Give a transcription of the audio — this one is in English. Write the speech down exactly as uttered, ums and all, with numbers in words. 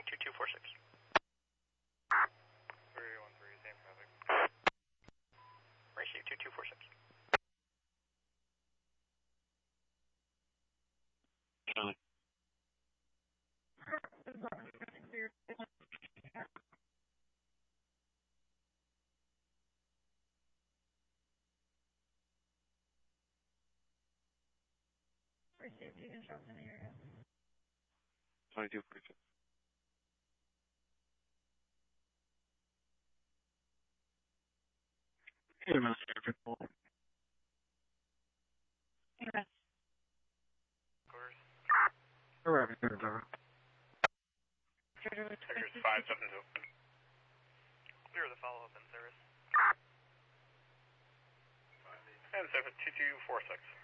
two two four six. three one three, same traffic. Receive two two four six. Charlie. Received, you can show us in the area. twenty-two forty-six. Hey, Master Traffic. Yes. Quarters. Arriving here, driver. Tigers five seven two. Clear the follow-up in service. And seven two two four six.